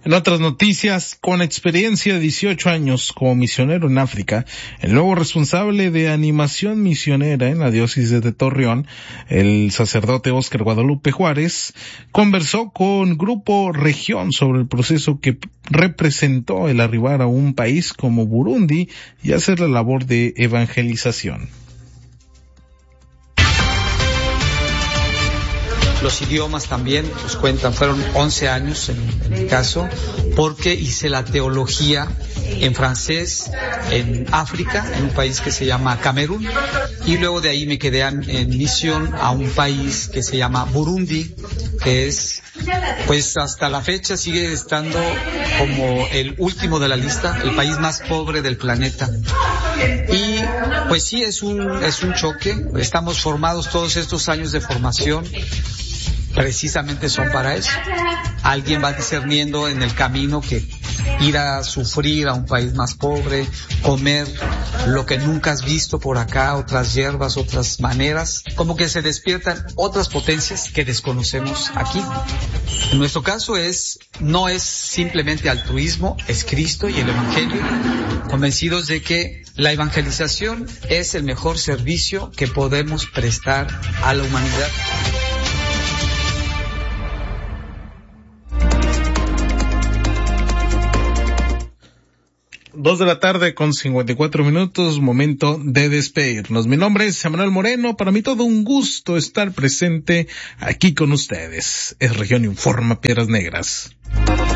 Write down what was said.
En otras noticias, con experiencia de 18 años como misionero en África, el nuevo responsable de animación misionera en la diócesis de Torreón, el sacerdote Óscar Guadalupe Juárez, conversó con Grupo Región sobre el proceso que representó el arribar a un país como Burundi y hacer la labor de evangelización. Los idiomas también nos cuentan, fueron 11 años en mi caso, porque hice la teología en francés en África, en un país que se llama Camerún, y luego de ahí me quedé en misión a un país que se llama Burundi, que es, pues hasta la fecha sigue estando como el último de la lista, el país más pobre del planeta. Y pues sí, es un choque. Estamos formados, todos estos años de formación precisamente son para eso. Alguien va discerniendo en el camino que ir a sufrir a un país más pobre, comer lo que nunca has visto por acá, otras hierbas, otras maneras, como que se despiertan otras potencias que desconocemos aquí. En nuestro caso no es simplemente altruismo, es Cristo y el Evangelio, convencidos de que la evangelización es el mejor servicio que podemos prestar a la humanidad. 2:54 p.m, momento de despedirnos. Mi nombre es Emanuel Moreno, para mí todo un gusto estar presente aquí con ustedes. Es Región Informa Piedras Negras.